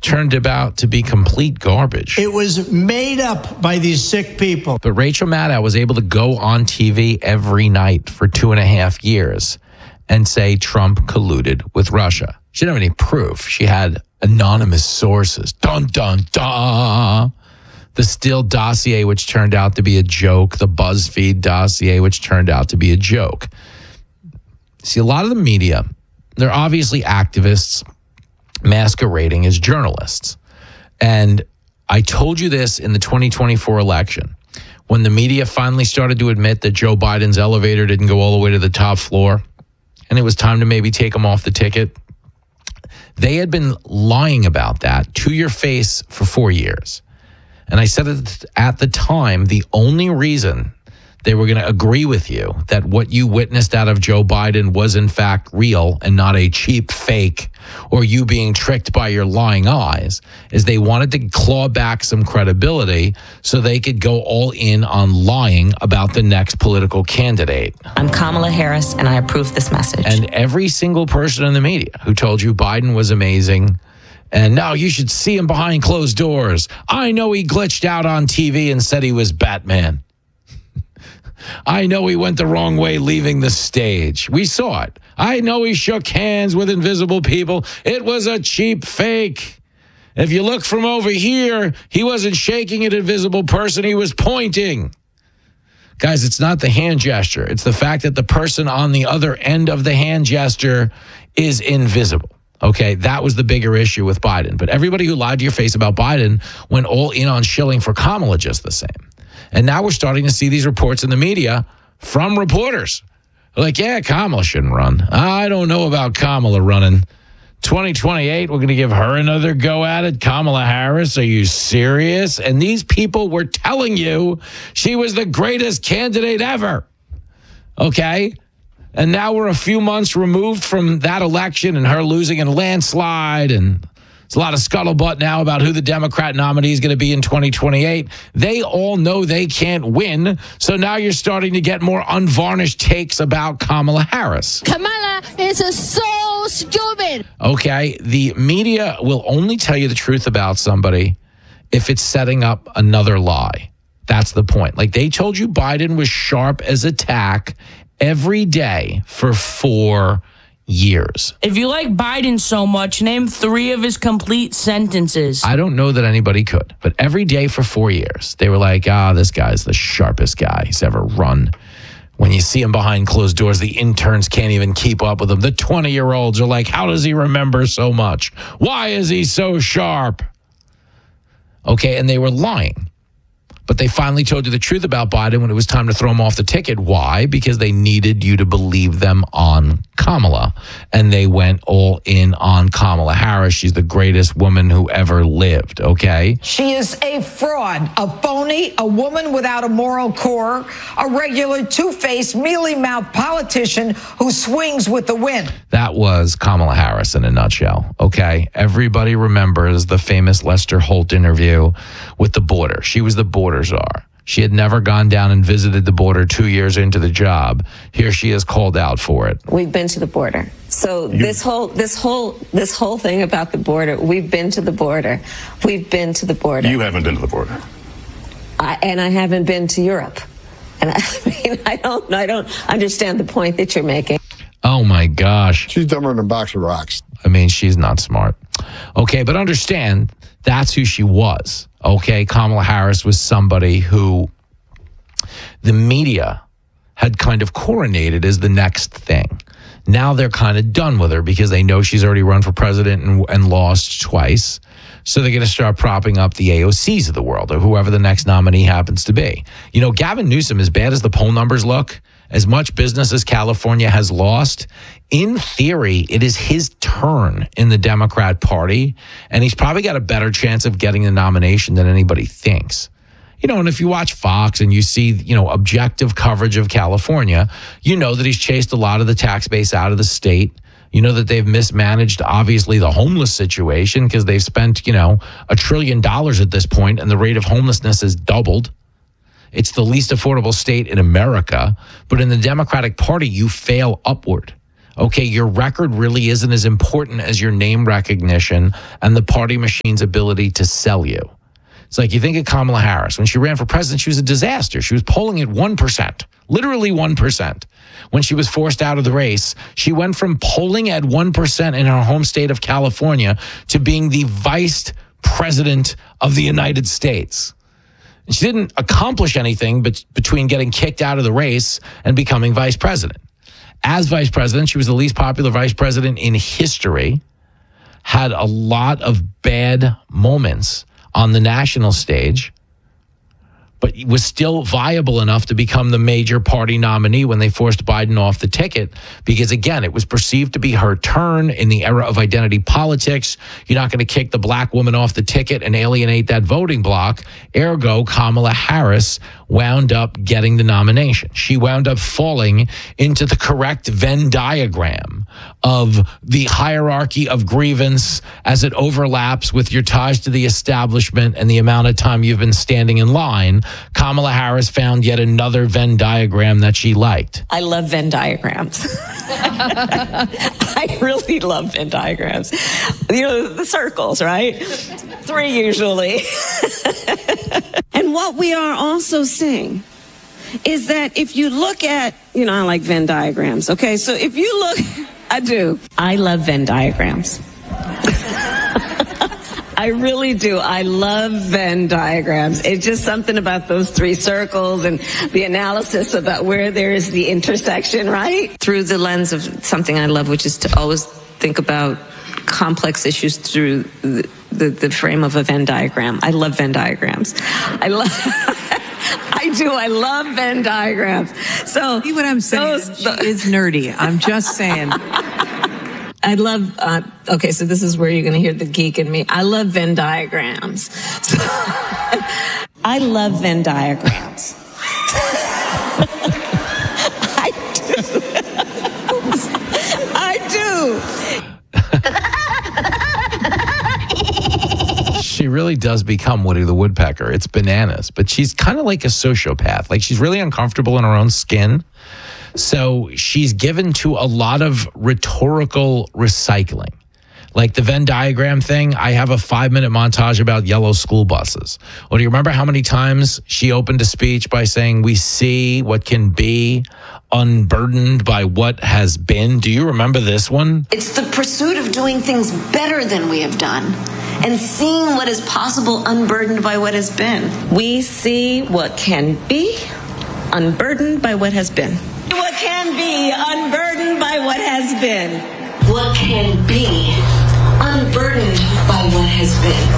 turned out to be complete garbage. It was made up by these sick people. But Rachel Maddow was able to go on TV every night for 2.5 years and say Trump colluded with Russia. She didn't have any proof. She had anonymous sources. Dun, dun, dun. The Steele dossier, which turned out to be a joke. The BuzzFeed dossier, which turned out to be a joke. See, a lot of the media, they're obviously activists masquerading as journalists. And I told you this in the 2024 election, when the media finally started to admit that Joe Biden's elevator didn't go all the way to the top floor, and it was time to maybe take him off the ticket. They had been lying about that to your face for 4 years. And I said at the time, the only reason they were going to agree with you that what you witnessed out of Joe Biden was in fact real and not a cheap fake or you being tricked by your lying eyes is they wanted to claw back some credibility so they could go all in on lying about the next political candidate. I'm Kamala Harris, and I approve this message. And every single person in the media who told you Biden was amazing and now you should see him behind closed doors. I know he glitched out on TV and said he was Batman. I know he went the wrong way leaving the stage. We saw it. I know he shook hands with invisible people. It was a cheap fake. If you look from over here, he wasn't shaking an invisible person. He was pointing. Guys, it's not the hand gesture. It's the fact that the person on the other end of the hand gesture is invisible. Okay, that was the bigger issue with Biden. But everybody who lied to your face about Biden went all in on shilling for Kamala just the same. And now we're starting to see these reports in the media from reporters. Like, yeah, Kamala shouldn't run. I don't know about Kamala running. 2028, we're going to give her another go at it. Kamala Harris, are you serious? And these people were telling you she was the greatest candidate ever. Okay? And now we're a few months removed from that election and her losing in a landslide, and there's a lot of scuttlebutt now about who the Democrat nominee is going to be in 2028. They all know they can't win. So now you're starting to get more unvarnished takes about Kamala Harris. Kamala is so stupid. Okay, the media will only tell you the truth about somebody if it's setting up another lie. That's the point. Like they told you Biden was sharp as a tack every day for 4 years. If you like Biden so much, name 3 of his complete sentences. I don't know that anybody could, but every day for 4 years, they were like, this guy's the sharpest guy he's ever run. When you see him behind closed doors, the interns can't even keep up with him. The 20-year-olds are like, how does he remember so much? Why is he so sharp? Okay, and they were lying. But they finally told you the truth about Biden when it was time to throw him off the ticket. Why? Because they needed you to believe them on Kamala. And they went all in on Kamala Harris. She's the greatest woman who ever lived, okay? She is a fraud, a phony, a woman without a moral core, a regular two-faced, mealy-mouthed politician who swings with the wind. That was Kamala Harris in a nutshell, okay? Everybody remembers the famous Lester Holt interview with the border. She was the border czar. She had never gone down and visited the border 2 years into the job. Here she is called out for it. We've been to the border. So this whole thing about the border, we've been to the border. We've been to the border. You haven't been to the border. And I haven't been to Europe. And I don't understand the point that you're making. Oh my gosh. She's dumber than a box of rocks. I mean, she's not smart. Okay, but understand that's who she was. Okay, Kamala Harris was somebody who the media had kind of coronated as the next thing. Now they're kind of done with her because they know she's already run for president and lost twice. So they're going to start propping up the AOCs of the world or whoever the next nominee happens to be. You know, Gavin Newsom, as bad as the poll numbers look, as much business as California has lost, in theory, it is his turn in the Democrat Party, and he's probably got a better chance of getting the nomination than anybody thinks. You know, and if you watch Fox and you see, you know, objective coverage of California, you know that he's chased a lot of the tax base out of the state. You know that they've mismanaged, obviously, the homeless situation because they've spent, you know, $1 trillion at this point, and the rate of homelessness has doubled. It's the least affordable state in America. But in the Democratic Party, you fail upward. Okay, your record really isn't as important as your name recognition and the party machine's ability to sell you. It's like you think of Kamala Harris. When she ran for president, she was a disaster. She was polling at 1%, literally 1%. When she was forced out of the race, she went from polling at 1% in her home state of California to being the vice president of the United States. And she didn't accomplish anything but between getting kicked out of the race and becoming vice president. As vice president, she was the least popular vice president in history, had a lot of bad moments on the national stage, but was still viable enough to become the major party nominee when they forced Biden off the ticket. Because again, it was perceived to be her turn in the era of identity politics. You're not going to kick the black woman off the ticket and alienate that voting bloc. Ergo, Kamala Harris wound up getting the nomination. She wound up falling into the correct Venn diagram of the hierarchy of grievance as it overlaps with your ties to the establishment and the amount of time you've been standing in line. Kamala Harris found yet another Venn diagram that she liked. I love Venn diagrams. I really love Venn diagrams. You know, the circles, right? 3 usually. And what we are also seeing is that if you look at, I like Venn diagrams, okay? So if you look, I do. I love Venn diagrams. I really do. I love Venn diagrams. It's just something about those 3 circles and the analysis about where there is the intersection, right? Through the lens of something I love, which is to always think about complex issues through the frame of a Venn diagram. I love Venn diagrams. I love Venn diagrams. So see what I'm saying? She is nerdy. I'm just saying. I love, okay, so this is where you're going to hear the geek in me. I love Venn diagrams. So, I love Venn diagrams. I do. She really does become Woody the Woodpecker. It's bananas. But she's kind of like a sociopath. Like, she's really uncomfortable in her own skin. So she's given to a lot of rhetorical recycling. Like the Venn diagram thing, I have a 5-minute montage about yellow school buses. Well, do you remember how many times she opened a speech by saying, we see what can be unburdened by what has been? Do you remember this one? It's the pursuit of doing things better than we have done and seeing what is possible unburdened by what has been. We see what can be unburdened by what has been. What can be unburdened by what has been. What can be unburdened by what has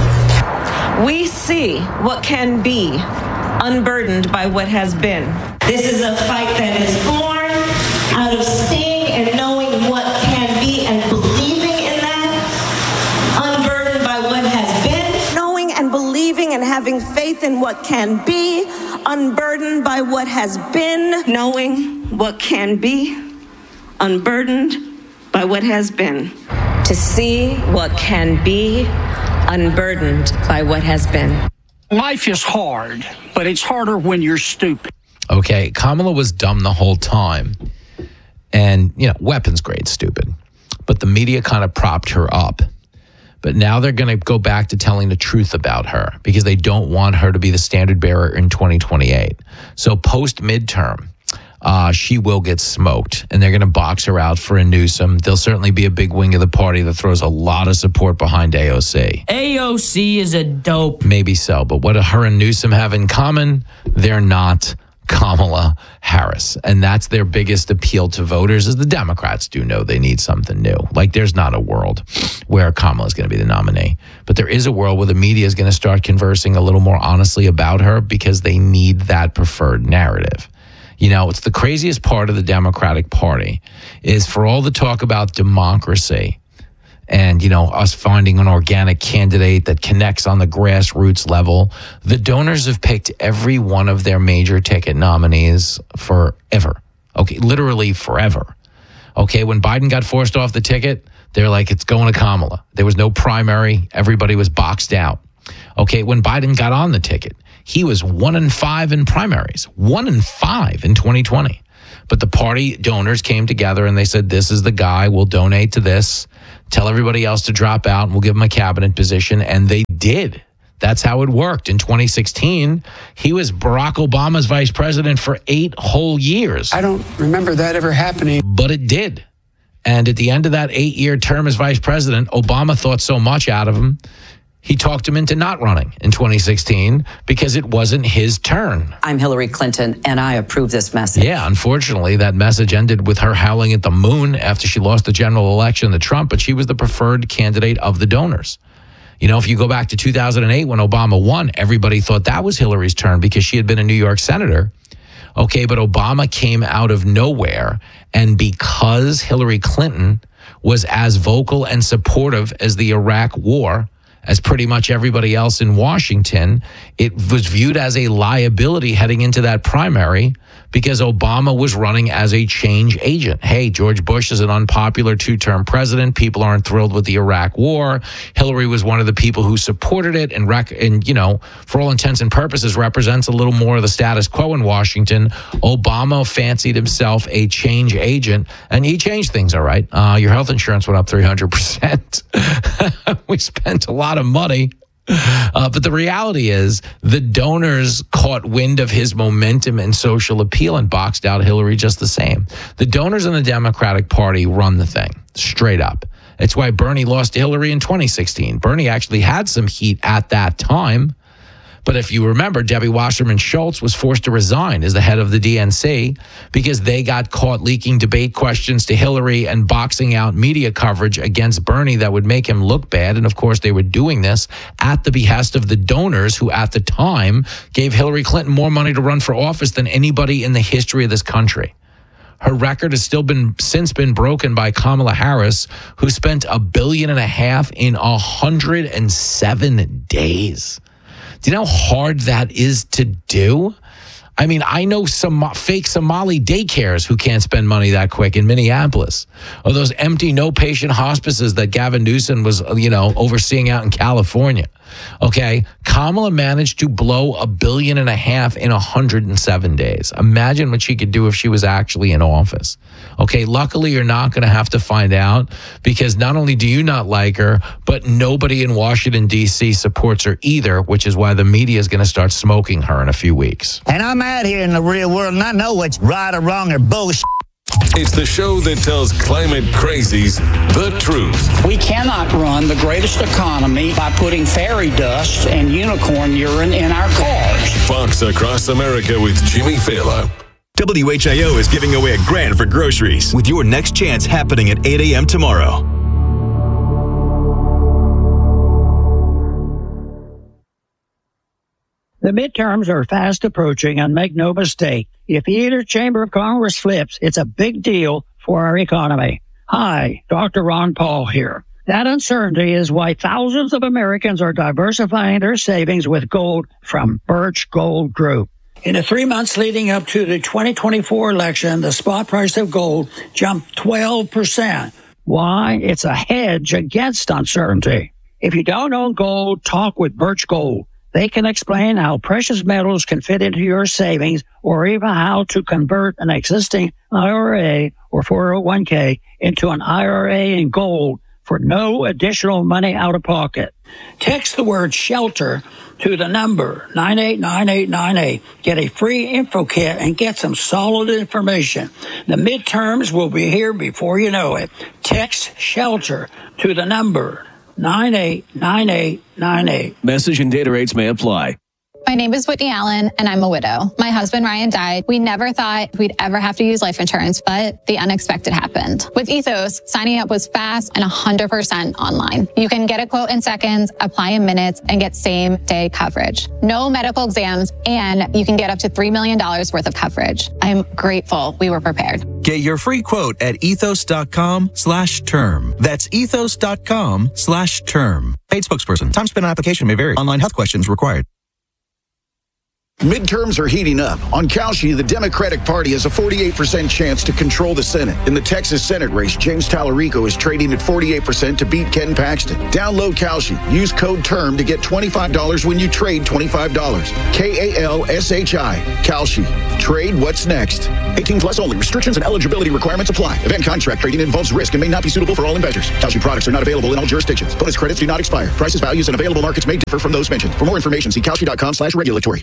been. We see what can be unburdened by what has been. This is a fight that is born out of seeing and knowing what can be and believing in that, unburdened by what has been. Knowing and believing and having faith in what can be, unburdened by what has been. Knowing what can be, unburdened by what has been. To see what can be unburdened by what has been. Life is hard, but it's harder when you're stupid. Okay, Kamala was dumb the whole time. And, weapons grade stupid. But the media kind of propped her up. But now they're going to go back to telling the truth about her because they don't want her to be the standard bearer in 2028. So post-midterm, she will get smoked, and they're going to box her out for a Newsom. There'll certainly be a big wing of the party that throws a lot of support behind AOC. AOC is a dope. Maybe so, but what do her and Newsom have in common? They're not Kamala Harris. And that's their biggest appeal to voters, is the Democrats do know they need something new. Like, there's not a world where Kamala is going to be the nominee. But there is a world where the media is going to start conversing a little more honestly about her because they need that preferred narrative. It's the craziest part of the Democratic Party is for all the talk about democracy and, us finding an organic candidate that connects on the grassroots level, the donors have picked every one of their major ticket nominees forever. Okay, literally forever. Okay, when Biden got forced off the ticket, they're like, it's going to Kamala. There was no primary. Everybody was boxed out. Okay, when Biden got on the ticket, he was 1-5 in primaries, 1-5 in 2020. But the party donors came together and they said, this is the guy, we'll donate to this. Tell everybody else to drop out and we'll give him a cabinet position. And they did. That's how it worked. In 2016, he was Barack Obama's vice president for 8 whole years. I don't remember that ever happening. But it did. And at the end of that 8-year term as vice president, Obama thought so much out of him, he talked him into not running in 2016 because it wasn't his turn. I'm Hillary Clinton, and I approve this message. Yeah, unfortunately, that message ended with her howling at the moon after she lost the general election to Trump, but she was the preferred candidate of the donors. You know, if you go back to 2008 when Obama won, everybody thought that was Hillary's turn because she had been a New York senator. Okay, but Obama came out of nowhere, and because Hillary Clinton was as vocal and supportive as the Iraq war, as pretty much everybody else in Washington, it was viewed as a liability heading into that primary because Obama was running as a change agent. Hey, George Bush is an unpopular 2-term president. People aren't thrilled with the Iraq war. Hillary was one of the people who supported it and you know, for all intents and purposes, represents a little more of the status quo in Washington. Obama fancied himself a change agent, and he changed things, all right. Your health insurance went up 300%. We spent a lot of money. But the reality is the donors caught wind of his momentum and social appeal and boxed out Hillary just the same. The donors in the Democratic Party run the thing straight up. It's why Bernie lost to Hillary in 2016. Bernie actually had some heat at that time. But if you remember, Debbie Wasserman Schultz was forced to resign as the head of the DNC because they got caught leaking debate questions to Hillary and boxing out media coverage against Bernie that would make him look bad. And of course, they were doing this at the behest of the donors who at the time gave Hillary Clinton more money to run for office than anybody in the history of this country. Her record has since been broken by Kamala Harris, who spent $1.5 billion in 107 days. Do you know how hard that is to do? I mean, I know some fake Somali daycares who can't spend money that quick in Minneapolis, or those empty no-patient hospices that Gavin Newsom was, overseeing out in California. Okay, Kamala managed to blow $1.5 billion in 107 days. Imagine what she could do if she was actually in office. Okay, luckily you're not going to have to find out because not only do you not like her, but nobody in Washington, D.C. supports her either, which is why the media is going to start smoking her in a few weeks. And I'm out here in the real world and I know what's right or wrong or bullshit. It's the show that tells climate crazies the truth. We cannot run the greatest economy by putting fairy dust and unicorn urine in our cars. Fox Across America with Jimmy Fallon. WHIO is giving away $1,000 for groceries with your next chance happening at 8 a.m. tomorrow. The midterms are fast approaching, and make no mistake, if either chamber of Congress flips, it's a big deal for our economy. Hi, Dr. Ron Paul here. That uncertainty is why thousands of Americans are diversifying their savings with gold from Birch Gold Group. In the 3 months leading up to the 2024 election, the spot price of gold jumped 12%. Why? It's a hedge against uncertainty. If you don't own gold, talk with Birch Gold. They can explain how precious metals can fit into your savings or even how to convert an existing IRA or 401k into an IRA in gold for no additional money out of pocket. Text the word SHELTER to the number 989898. Get a free info kit and get some solid information. The midterms will be here before you know it. Text SHELTER to the number 989898. Message and data rates may apply. My name is Whitney Allen, and I'm a widow. My husband, Ryan, died. We never thought we'd ever have to use life insurance, but the unexpected happened. With Ethos, signing up was fast and 100% online. You can get a quote in seconds, apply in minutes, and get same-day coverage. No medical exams, and you can get up to $3 million worth of coverage. I'm grateful we were prepared. Get your free quote at ethos.com/term. That's ethos.com/term. Paid spokesperson. Time spent on application may vary. Online health questions required. Midterms are heating up. On Kalshi, the Democratic Party has a 48% chance to control the Senate. In the Texas Senate race, James Tallarico is trading at 48% to beat Ken Paxton. Download Kalshi. Use code TERM to get $25 when you trade $25. KALSHI. Kalshi. Trade what's next. 18 plus only. Restrictions and eligibility requirements apply. Event contract trading involves risk and may not be suitable for all investors. Kalshi products are not available in all jurisdictions. Bonus credits do not expire. Prices, values, and available markets may differ from those mentioned. For more information, see kalshi.com/regulatory.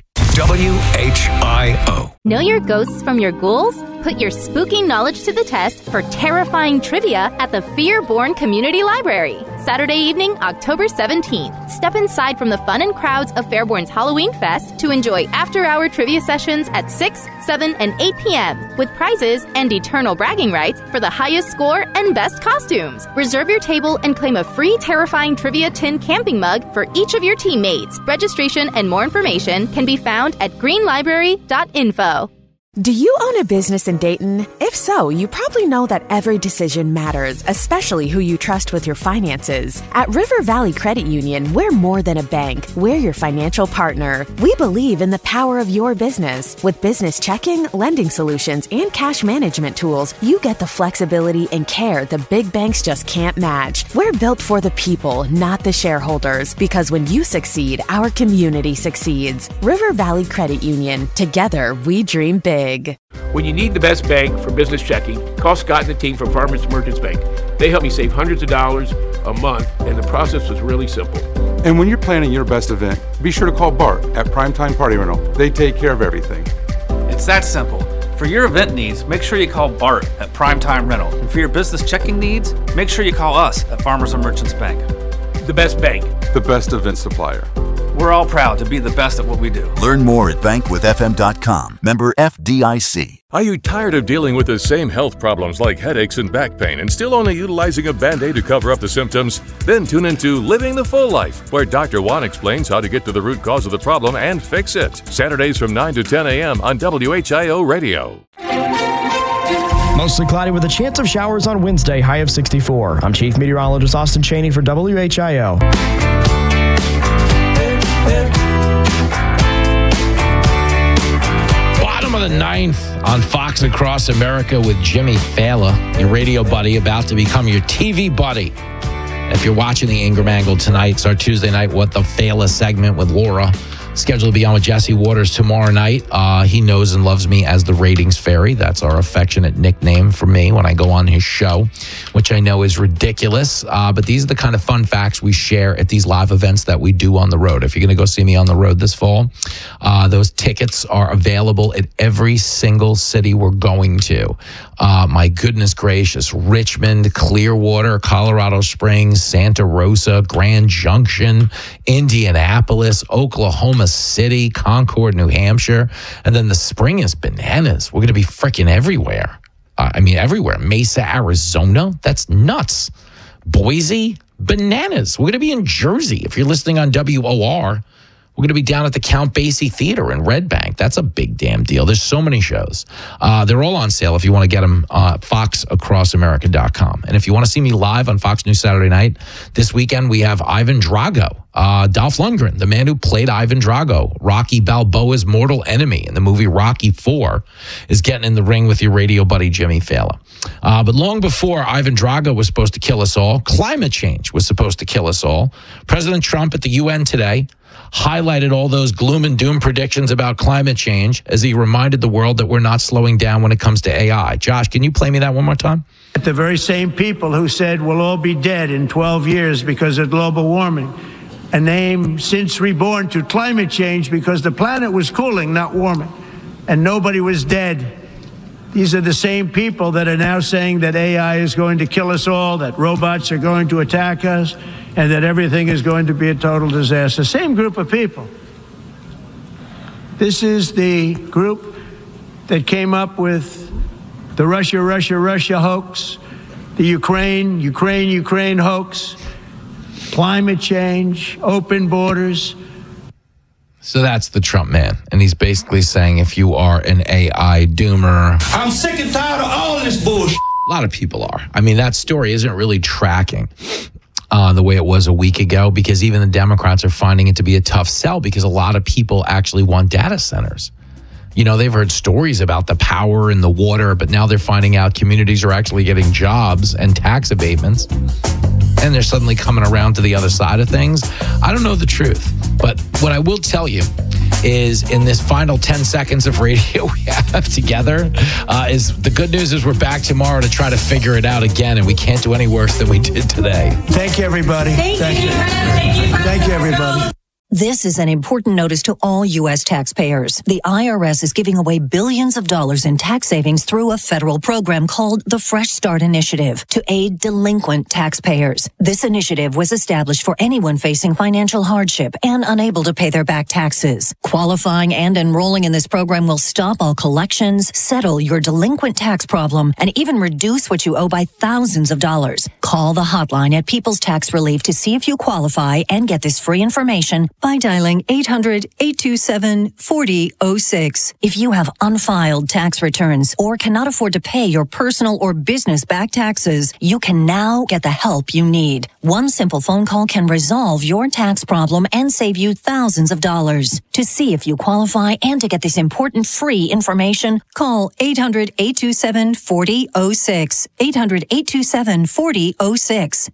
WHIO. Know your ghosts from your ghouls? Put your spooky knowledge to the test for terrifying trivia at the Fearborn Community Library. Saturday evening, October 17th. Step inside from the fun and crowds of Fairborn's Halloween Fest to enjoy after-hour trivia sessions at 6, 7, and 8 p.m. with prizes and eternal bragging rights for the highest score and best costumes. Reserve your table and claim a free terrifying trivia tin camping mug for each of your teammates. Registration and more information can be found at greenlibrary.info. Do you own a business in Dayton? If so, you probably know that every decision matters, especially who you trust with your finances. At River Valley Credit Union, we're more than a bank. We're your financial partner. We believe in the power of your business. With business checking, lending solutions, and cash management tools, you get the flexibility and care the big banks just can't match. We're built for the people, not the shareholders, because when you succeed, our community succeeds. River Valley Credit Union. Together, we dream big. When you need the best bank for business checking, call Scott and the team from Farmers Merchants Bank. They help me save hundreds of dollars a month, and the process was really simple. And when you're planning your best event, be sure to call Bart at Primetime Party Rental. They take care of everything. It's that simple. For your event needs, make sure you call Bart at Primetime Rental. And for your business checking needs, make sure you call us at Farmers and Merchants Bank. The best bank. The best event supplier. We're all proud to be the best at what we do. Learn more at bankwithfm.com. Member FDIC. Are you tired of dealing with the same health problems like headaches and back pain and still only utilizing a Band-Aid to cover up the symptoms? Then tune into Living the Full Life, where Dr. Juan explains how to get to the root cause of the problem and fix it. Saturdays from 9 to 10 a.m. on WHIO Radio. Mostly cloudy with a chance of showers on Wednesday, high of 64. I'm Chief Meteorologist Austin Chaney for WHIO. Bottom of the ninth on Fox Across America with Jimmy Fallon, your radio buddy, about to become your TV buddy. If you're watching the Ingram Angle tonight, it's our Tuesday night What the Fallon segment with Laura. Scheduled to be on with Jesse Waters tomorrow night. He knows and loves me as the Ratings Fairy. That's our affectionate nickname for me when I go on his show, which I know is ridiculous. But these are the kind of fun facts we share at these live events that we do on the road. If you're going to go see me on the road this fall, those tickets are available at every single city we're going to. My goodness gracious, Richmond, Clearwater, Colorado Springs, Santa Rosa, Grand Junction, Indianapolis, Oklahoma City, Concord, New Hampshire. And then the spring is bananas. We're going to be freaking everywhere. Everywhere. Mesa, Arizona. That's nuts. Boise, bananas. We're going to be in Jersey. If you're listening on WOR, we're going to be down at the Count Basie Theater in Red Bank. That's a big damn deal. There's so many shows. They're all on sale if you want to get them, foxacrossamerica.com. And if you want to see me live on Fox News Saturday night, this weekend we have Ivan Drago, Dolph Lundgren, the man who played Ivan Drago, Rocky Balboa's mortal enemy in the movie Rocky IV, is getting in the ring with your radio buddy Jimmy Fallon. But long before Ivan Drago was supposed to kill us all, climate change was supposed to kill us all. President Trump at the UN today highlighted all those gloom and doom predictions about climate change as he reminded the world that we're not slowing down when it comes to AI. Josh, can you play me that one more time? The very same people who said we'll all be dead in 12 years because of global warming, a name since reborn to climate change because the planet was cooling, not warming, and nobody was dead. These are the same people that are now saying that AI is going to kill us all, that robots are going to attack us, and that everything is going to be a total disaster. Same group of people. This is the group that came up with the Russia hoax, the Ukraine hoax, climate change, open borders. So that's the Trump man. And he's basically saying if you are an AI doomer. I'm sick and tired of all this bullshit. A lot of people are. That story isn't really tracking. the way it was a week ago, because even the Democrats are finding it to be a tough sell because a lot of people actually want data centers. You know, they've heard stories about the power and the water, but now they're finding out communities are actually getting jobs and tax abatements, and they're suddenly coming around to the other side of things. I don't know the truth, but what I will tell you is in this final 10 seconds of radio we have together, is the good news is we're back tomorrow to try to figure it out again, and we can't do any worse than we did today. Thank you, everybody. Thank you. Thank you, everybody. This is an important notice to all U.S. taxpayers. The IRS is giving away billions of dollars in tax savings through a federal program called the Fresh Start Initiative to aid delinquent taxpayers. This initiative was established for anyone facing financial hardship and unable to pay their back taxes. Qualifying and enrolling in this program will stop all collections, settle your delinquent tax problem, and even reduce what you owe by thousands of dollars. Call the hotline at People's Tax Relief to see if you qualify and get this free information by dialing 800-827-4006. If you have unfiled tax returns or cannot afford to pay your personal or business back taxes, you can now get the help you need. One simple phone call can resolve your tax problem and save you thousands of dollars. To see if you qualify and to get this important free information, call 800-827-4006. 800-827-4006.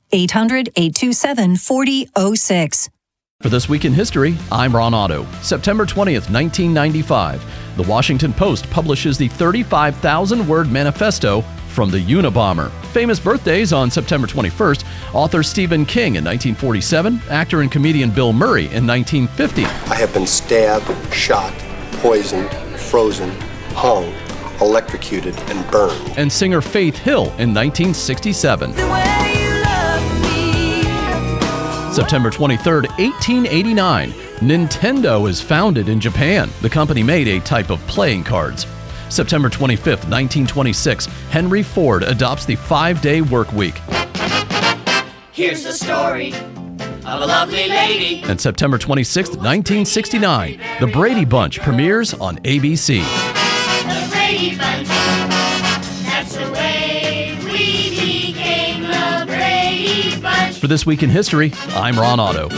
800-827-4006. For This Week in History, I'm Ron Otto. September 20th, 1995. The Washington Post publishes the 35,000-word manifesto from the Unabomber. Famous birthdays on September 21st, author Stephen King in 1947, actor and comedian Bill Murray in 1950. I have been stabbed, shot, poisoned, frozen, hung, electrocuted, and burned. And singer Faith Hill in 1967. September 23rd, 1889, Nintendo is founded in Japan. The company made a type of playing cards. September 25th, 1926, Henry Ford adopts the 5-day work week. Here's the story of a lovely lady. And September 26th, 1969, The Brady Bunch premieres on ABC. The Brady Bunch, that's the way we became the Brady Bunch. For This Week in History, I'm Ron Otto.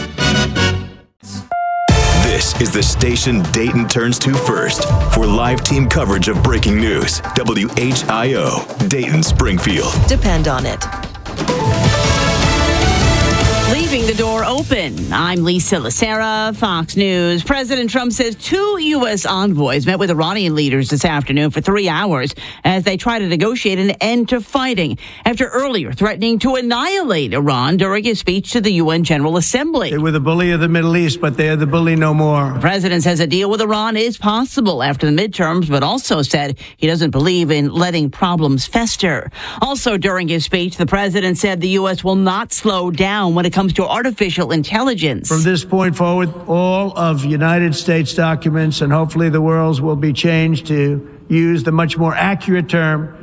This is the station Dayton turns to first for live team coverage of breaking news. WHIO, Dayton, Springfield. Depend on it. Leaving the door open. I'm Lisa Lacera, Fox News. President Trump says 2 U.S. envoys met with Iranian leaders this afternoon for 3 hours as they try to negotiate an end to fighting after earlier threatening to annihilate Iran during his speech to the UN General Assembly. They were the bully of the Middle East, but they are the bully no more. The president says a deal with Iran is possible after the midterms, but also said he doesn't believe in letting problems fester. Also during his speech, the president said the U.S. will not slow down when it comes to artificial intelligence. From this point forward, all of United States documents and hopefully the world's will be changed to use the much more accurate term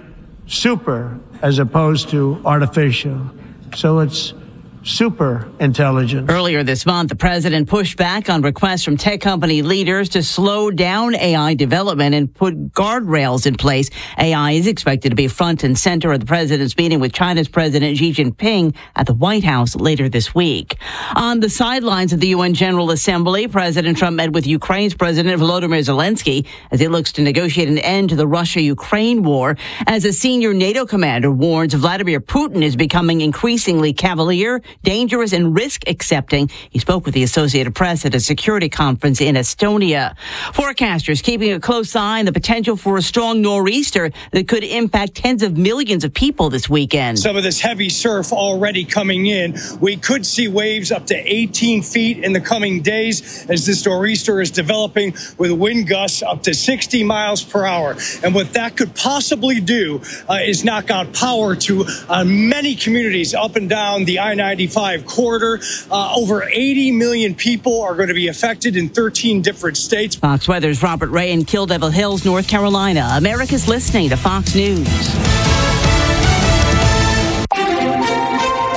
super as opposed to artificial. So it's super intelligence. Earlier this month, the president pushed back on requests from tech company leaders to slow down AI development and put guardrails in place. AI is expected to be front and center of the president's meeting with China's President Xi Jinping at the White House later this week. On the sidelines of the UN General Assembly, President Trump met with Ukraine's President Volodymyr Zelensky as he looks to negotiate an end to the Russia-Ukraine war. As a senior NATO commander warns Vladimir Putin is becoming increasingly cavalier, dangerous, and risk-accepting. He spoke with the Associated Press at a security conference in Estonia. Forecasters keeping a close eye on the potential for a strong nor'easter that could impact tens of millions of people this weekend. Some of this heavy surf already coming in. We could see waves up to 18 feet in the coming days as this nor'easter is developing with wind gusts up to 60 miles per hour. And what that could possibly do is knock out power to many communities up and down the I-95 corridor. Over 80 million people are going to be affected in 13 different states. Fox Weather's Robert Ray in Kill Devil Hills, North Carolina. America's listening to Fox News.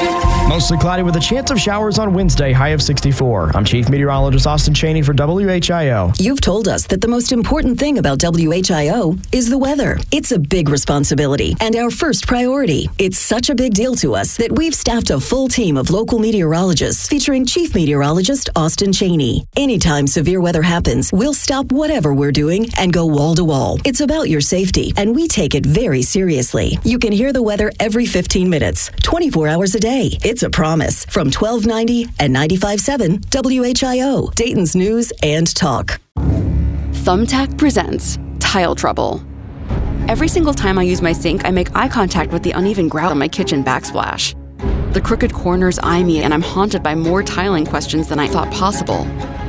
Mostly cloudy with a chance of showers on Wednesday, high of 64. I'm Chief Meteorologist Austin Chaney for WHIO. You've told us that the most important thing about WHIO is the weather. It's a big responsibility and our first priority. It's such a big deal to us that we've staffed a full team of local meteorologists featuring Chief Meteorologist Austin Chaney. Anytime severe weather happens, we'll stop whatever we're doing and go wall to wall. It's about your safety, and we take it very seriously. You can hear the weather every 15 minutes, 24 hours a day. It's a promise from 1290 and 95.7 WHIO, Dayton's News and Talk. Thumbtack presents Tile Trouble. Every single time I use my sink, I make eye contact with the uneven grout on my kitchen backsplash. The crooked corners eye me, and I'm haunted by more tiling questions than I thought possible.